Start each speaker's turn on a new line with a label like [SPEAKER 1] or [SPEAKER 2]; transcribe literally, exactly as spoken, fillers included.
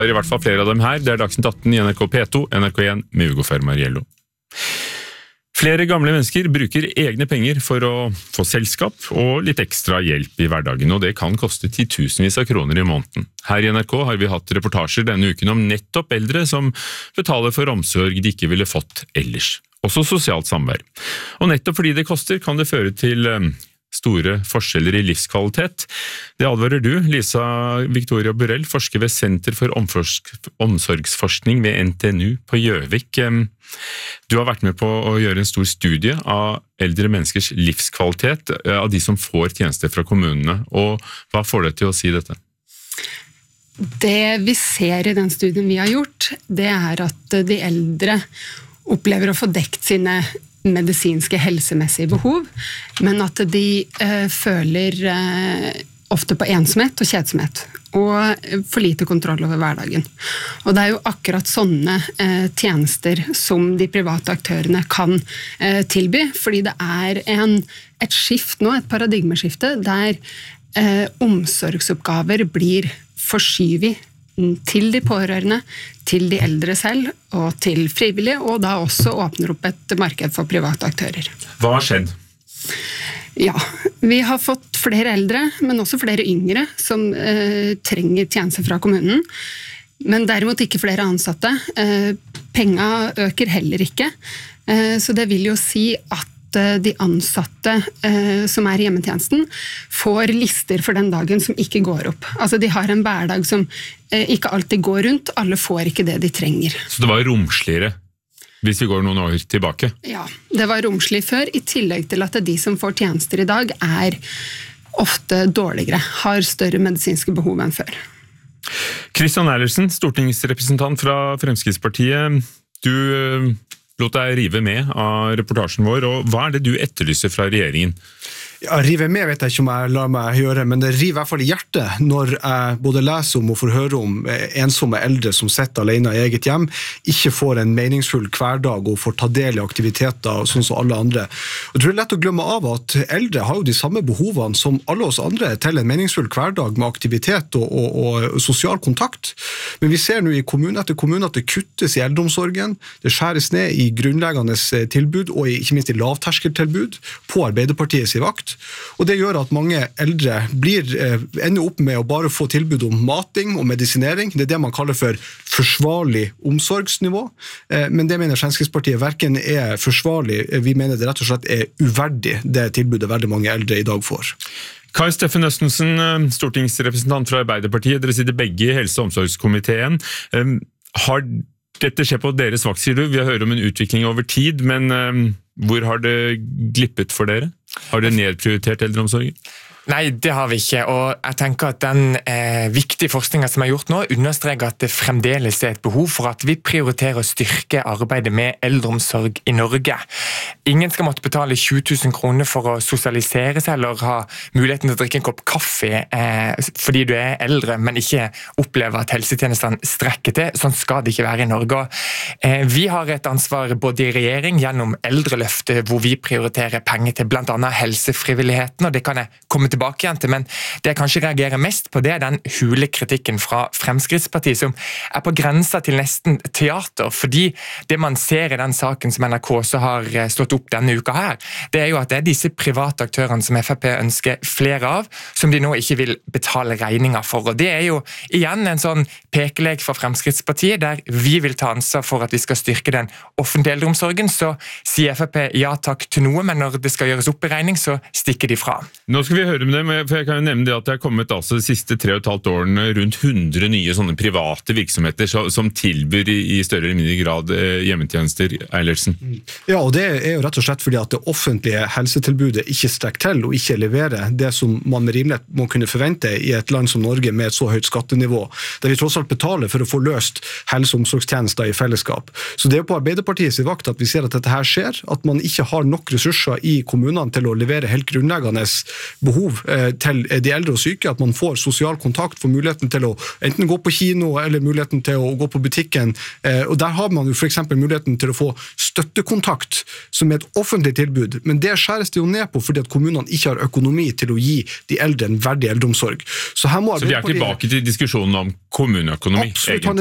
[SPEAKER 1] Det er i hvert fall flere av dem her. Det er Dagsnytt atten i N R K P to, N R K en med Ugo Fermariello. Flere gamle mennesker bruker egne penger for å få selskap og litt ekstra hjelp i hverdagen, og det kan koste titusenvis av kroner i måneden. Her i N R K har vi hatt reportasjer denne uken om nettopp eldre som betaler for omsorg de ikke ville fått ellers. Også sosialt samvær. Og nettopp fordi det koster, kan det føre til store forskjeller i livskvalitet. Det advarer du, Lisa Victoria Burrell, forsker ved Senter for omsorgsforskning ved N T N U på Gjøvik. Du har vært med på å gjøre en stor studie av eldre menneskers livskvalitet, av de som får tjenester fra kommunene. Og hva får deg til å si dette?
[SPEAKER 2] Det vi ser i den studien vi har gjort, det er at de eldre opplever å få dekt sine medisinske helsemessige behov, men at de eh, føler eh, ofte på ensomhet og kjedsomhet, og for lite kontroll over hverdagen. Og det er jo akkurat sånne eh, tjenester som de private aktørene kan eh, tilby, fordi det er en, et skift nå, et paradigmeskifte, der eh, omsorgsoppgaver blir forskyvet til de pårørende, til de eldre selv og til frivillige, og da også åpner opp et marked for private aktører.
[SPEAKER 1] Hva har skjedd?
[SPEAKER 2] Ja, vi har fått flere eldre, men også flere yngre som eh, trenger tjenester fra kommunen, men derimot ikke flere ansatte. Eh, penga øker heller ikke, eh, så det vil jo si at de ansatte eh, som er i hjemmetjenesten får lister for den dagen som ikke går opp. Altså de har en hverdag som eh, ikke alltid går rundt, alle får ikke det de trenger.
[SPEAKER 1] Så det var romsligere hvis vi går noen år tilbake?
[SPEAKER 2] Ja, det var romslig før, i tillegg til at de som får tjenester i dag er ofte dårligere, har større medisinske behov enn før.
[SPEAKER 1] Christian Eilertsen, stortingsrepresentant fra Fremskrittspartiet, du lot deg rive med av reportasjen vår, og hva er det du etterlyser fra regjeringen?
[SPEAKER 3] Ja, rive med vet jeg ikke om jeg lar meg gjøre, men det river i hvert fall i hjertet når jeg både leser om og får høre om ensomme eldre som sitter alene i eget hjem, ikke får en meningsfull hverdag og får ta del i aktiviteter sånn som alle andre. Og jeg tror det er lett å glemme av at eldre har jo de samme behovene som alle oss andre til en meningsfull hverdag med aktivitet og, og, og sosial kontakt. Men vi ser nå i kommune etter kommune at det kuttes i eldreomsorgen, det skjæres ned i grunnleggende tilbud og ikke minst i lavterskeltilbud på Arbeiderpartiets vakt. Og det gjør at mange eldre blir, eh, ender opp med å bare få tilbud om mating og medisinering. Det er det man kaller for forsvarlig omsorgsnivå. Eh, men det mener Fremskrittspartiet hverken er forsvarlig. Vi mener det rett og slett er uverdig, det tilbudet veldig mange eldre i dag får.
[SPEAKER 1] Kai Steffen Østensen, stortingsrepresentant fra Arbeiderpartiet. Dere sitter begge i helse- og omsorgskomiteen. Um, har dette skjedd på deres vakt, sier du? Vi har hørt om en utvikling over tid, men um, hvor har det glippet for dere? Har dere nedprioritert eldreomsorgen?
[SPEAKER 4] Nei, det har vi ikke, og jeg tenker at den eh, viktige forskningen som er gjort nå understreker at det fremdeles er et behov for at vi prioriterer å styrke arbeidet med eldreomsorg i Norge. Ingen skal måtte betale tjue tusen kroner for å sosialisere seg eller ha muligheten til å drikke en kopp kaffe eh, fordi du er eldre, men ikke opplever at helsetjenestene strekker til. Sånn skal det ikke være i Norge. Eh, vi har et ansvar både i regjering gjennom eldreløftet, hvor vi prioriterer penger til blant annet helsefrivilligheten, og det kan jeg komme tilbake igjen til, men det jeg kanskje reagerer mest på, det er den hule kritikken fra Fremskrittspartiet, som er på grensa til nesten teater, fordi det man ser i den saken som N R K også har stått opp denne uka her, det er jo at det er disse private aktørene som F F P ønsker flere av, som de nå ikke vil betale regninger for, og det er jo igjen en sånn pekelek fra Fremskrittspartiet, der vi vil ta ansvar for at vi skal styrke den offentlige eldreomsorgen, så sier F F P ja takk til noe, men når det skal gjøres opp i regning, så stikker de fra.
[SPEAKER 1] Nå skal vi høre med det, for jeg kan jo nevne det at det har kommet altså de siste tre og et halvt årene rundt hundre nye sånne private virksomheter som tilbyr i større eller mindre grad hjemmetjenester, Eilertsen.
[SPEAKER 3] Ja, og det er jo rett og slett fordi at det offentlige helsetilbudet ikke strekker til og ikke leverer det som man med rimelighet må kunne forvente i et land som Norge med et så høyt skattenivå, der vi tross alt betaler for å få løst helse- og omsorgstjenester i fellesskap. Så det er på Arbeiderpartiets vakt at vi ser at dette her skjer, at man ikke har nok ressurser i kommunene til å levere helt grunnleggende behov til de eldre og syke, at man får sosial kontakt, får muligheten til å enten gå på kino eller muligheten til å gå på butikken, og der har man jo for eksempel muligheten til å få støttekontakt som er et offentlig tilbud, men det skjæres det jo ned på fordi at kommunene ikke har økonomi til å gi de eldre en verdig eldreomsorg. Så, her må
[SPEAKER 1] Så vi er tilbake til diskusjonen om kommuneøkonomi,
[SPEAKER 3] Absolutt,
[SPEAKER 1] egentlig.